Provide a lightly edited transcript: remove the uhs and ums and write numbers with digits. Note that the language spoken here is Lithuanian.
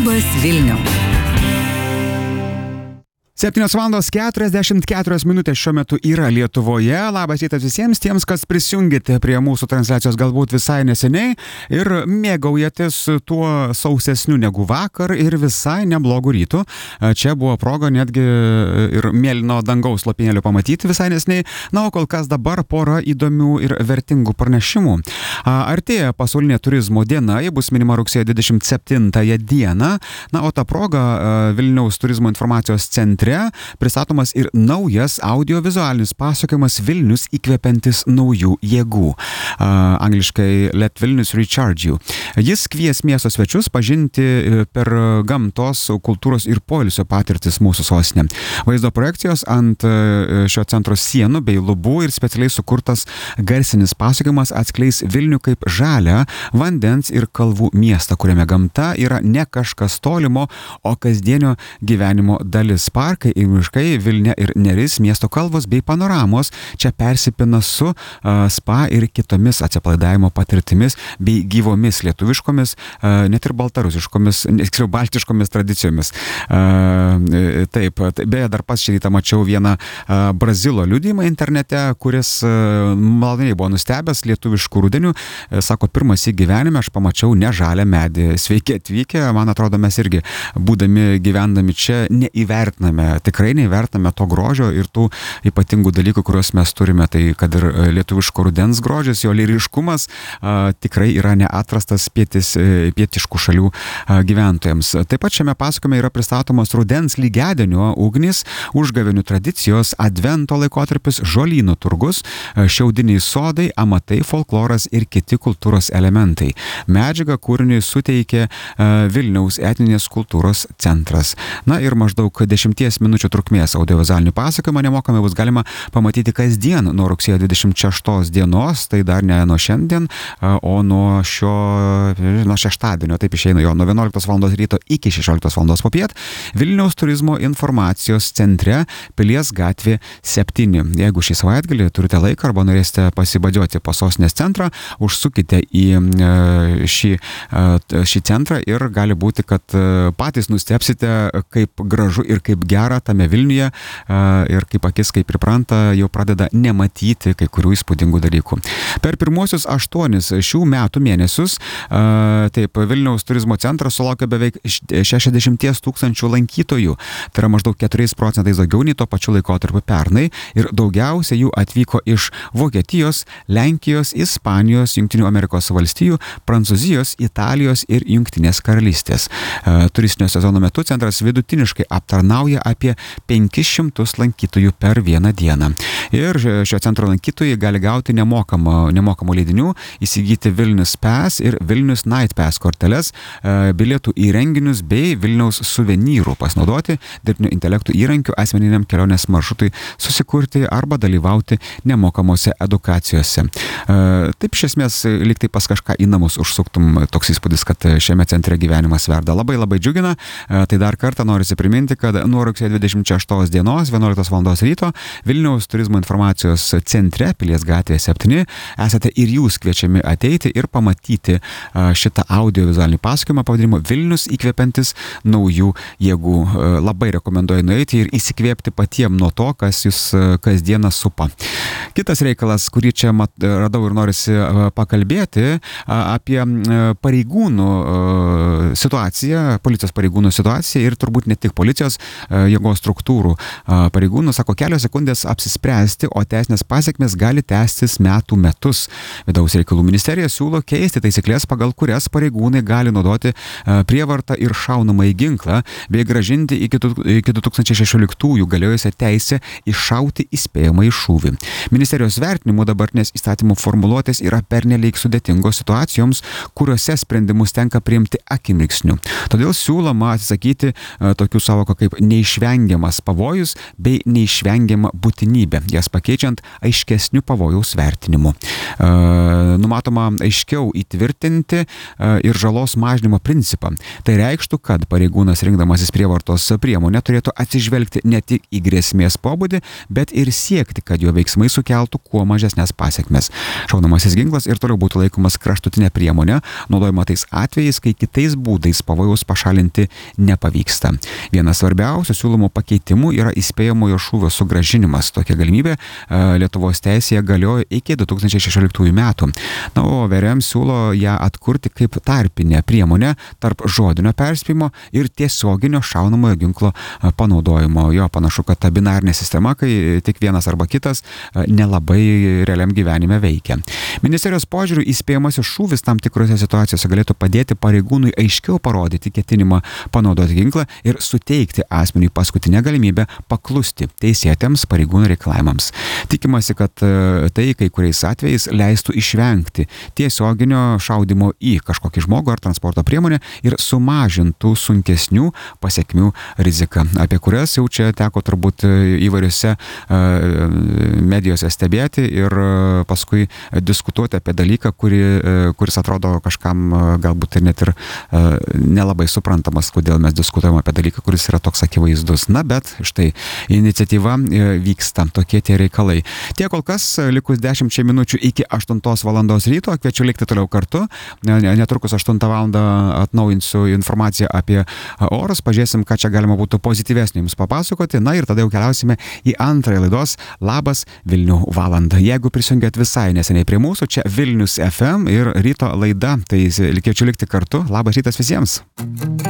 Labas Vilniau. 7:44 šiuo metu yra Lietuvoje. Labas rytas visiems tiems, kas prisijungėte prie mūsų transliacijos galbūt visai neseniai ir mėgaujatės tuo sausesniu negu vakar ir visai neblogų rytų. Čia buvo proga netgi ir mėlyno dangaus lopinėlio pamatyti visai neseniai. Na, o kol kas dabar pora įdomių ir vertingų pranešimų. Artėja pasaulinė turizmo diena, ji bus minima rugsėjo 27 dieną. Na, o ta proga Vilniaus turizmo informacijos centre pristatomas ir naujas audiovizualinis pasakojimas Vilnius įkvepiantis naujų jėgų. Angliškai Let Vilnius Recharge You. Jis kvies miesto svečius pažinti per gamtos, kultūros ir poilsio patirtis mūsų sostinė. Vaizdo projekcijos ant šio centro sienų bei lubų ir specialiai sukurtas garsinis pasakojimas atskleis Vilnių kaip žalią vandens ir kalvų miestą, kuriame gamta yra ne kažkas tolimo, o kasdienio gyvenimo dalis. Parkai ir miškai, Vilnia ir Neris, miesto kalvos bei panoramos čia persipina su spa ir kitomis atsipalaidavimo patirtimis bei gyvomis lietuviškomis, net ir baltiškomis tradicijomis. Taip, beje, dar pats šį rytą mačiau vieną Brazilo liudijimą internete, kuris maloniai buvo nustebęs lietuviškų rudenių. Sako, pirmas į gyvenime aš pamačiau ne žalią medį. Sveiki atvykę, man atrodo, mes irgi, būdami, gyvendami čia, tikrai neįvertiname to grožio ir tų ypatingų dalykų, kuriuos mes turime. Tai kad ir lietuviško rudens grožis, jo lyriškumas tikrai yra neatrastas pietiškų šalių gyventojams. Taip pat šiame pasakojime yra pristatomas rudens lygiadienio ugnis, užgavėnių tradicijos, advento laikotarpis, žolynų turgus, šiaudiniai sodai, amatai, folkloras ir kiti kultūros elementai. Medžiagą kūriniui suteikė Vilniaus etninės kultūros centras. Na ir maždaug 10 minučių trukmės audiovizualinį pasakojimą nemokamai bus galima pamatyti kasdien nuo rugsėjo 26 dienos, tai dar ne nuo šiandien, o nuo šeštadienio, taip išeina jo, nuo 11 val. Ryto iki 16 val. Popiet, Vilniaus turizmo informacijos centre, Pilies gatvė 7. Jeigu šį savaitgalį turite laiką arba norėsite pasibadžioti po sostinės centrą, užsukite į šį centrą ir gali būti, kad patys nustebsite, kaip gražu ir kaip gera tame Vilniuje ir kaip akis, kaip pripranta, jau pradeda nematyti kai kurių įspūdingų dalykų. Per pirmuosius 8 šių metų mėnesius Vilniaus turizmo centras sulaukė beveik 60 000 lankytojų. Tai yra maždaug 4% daugiau nei tuo pačiu laikotarpiu pernai ir daugiausia jų atvyko iš Vokietijos, Lenkijos, Ispanijos, Jungtinių Amerikos valstijų, Prancūzijos, Italijos ir Jungtinės karalystės. Turistinio sezono metu centras vidutiniškai aptarnauja apie 500 lankytojų per vieną dieną. Ir šio centro lankytojai gali gauti nemokamų leidinių, įsigyti Vilnius Pass ir Vilnius Night Pass korteles, bilietų į renginius bei Vilniaus suvenyrų pasinaudoti dirbtinio intelektų įrankių asmeniniam kelionės maršrutui susikurti arba dalyvauti nemokamose edukacijose. Taip iš esmės lyg tai pas kažką į namus užsuktum, toks įspūdis, kad šiame centre gyvenimas verda. Labai džiugina. Tai dar kartą norisi priminti, kad nuo rugsėjo 26 dienos 11 val. Ryto Vilniaus turizmo informacijos centre, Pilies gatvėje 7, esate ir jūs kviečiami ateiti ir pamatyti šitą audiovizualinį pasakojimą pavadinimu Vilnius įkvepiantis naujų jėgų. Labai rekomenduoju nueiti ir įsikvėpti patiem nuo to, kas jūs kasdieną supa. Kitas reikalas, kurį čia radau ir norisi pakalbėti, apie pareigūnų situaciją, policijos pareigūnų situaciją ir turbūt ne tik policijos jėgos struktūrų pareigūnų. Sako, kelios sekundės apsispręsti, o teisinės pasiekmes gali tęstis metų metus. Vidaus reikalų ministerija siūlo keisti taisyklės, pagal kurias pareigūnai gali naudoti prievartą ir šaunamąjį ginklą, bei gražinti iki 2016 galiojusią teisę iššauti įspėjamąjį šūvį. Ministerijos vertinimu dabartinės įstatymų formuluotės yra pernelyg sudėtingos situacijoms, kuriuose sprendimus tenka priimti akimirksniu. Todėl siūloma atsisakyti tokių sąvokų kaip neišvengiamas pavojus bei neišvengiama būtinybė, jas pakeičiant aiškesnių pavojaus vertinimu. Numatoma aiškiau įtvirtinti ir žalos mažinimo principą. Tai reikštų, kad pareigūnas rinkdamasis prievartos priemonę turėtų atsižvelgti ne tik į grėsmės pobūdį, bet ir siekti, kad jo veiksmai sukeltų kuo mažesnės pasiekmes. Šaunamasis ginklas ir toliau būtų laikomas kraštutinė priemonė, naudojama tais atvejais, kai kitais būdais pavojaus pašalinti nepavyksta. Vienas svarbiausių siūlomų pakeitimų yra įspėjamojo šūvio sugrąžinimas. Tokia galimybė Lietuvos teisėje galiojo iki 2016 metų. Na, o VRM siūlo ją atkurti kaip tarpinę priemonę tarp žodinio perspėjimo ir tiesioginio šaunamojo ginklo panaudojimo. Jo, panašu, kad ta binarinė sistema, kai tik vienas arba kitas, nelabai realiam gyvenime veikia. Ministerijos požiūriu įspėjamasis šūvis tam tikrose situacijose galėtų padėti pareigūnui aiškiau parodyti ketinimą panaudoti ginklą ir suteikti asmeniui paskutinę galimybę paklusti teisėtiems pareigūnų reikalavimams. Tikimasi, kad tai kai kuriais atvejais leistų išvengti tiesioginio šaudimo į kažkokį žmogų ar transporto priemonę ir sumažintų sunkesnių pasiekmių riziką, apie kurias jau čia teko turbūt įvairiose medijose stebėti ir paskui diskutuoti apie dalyką, kuris atrodo kažkam galbūt ir net ir nelabai suprantamas, kodėl mes diskutuojame apie dalyką, kuris yra toks akivaizdus. Na, bet štai iniciatyva vyksta, tokie tie reikalai. Tiek kol kas, likus 10 minučių iki 8 valandos ryto, kviečiu likti toliau kartu. Netrukus 8 valandą atnaujinsiu informaciją apie orus, pažiūrėsim, ką čia galima būtų pozityvesnio jums papasakoti. Na ir tada jau keliausime į antrąją laidos Labas Vilnių valandą. Jeigu prisijungėt visai neseniai prie mūsų, čia Vilnius FM ir ryto laida, tai kviečiu likti kartu. Labas rytas visiems.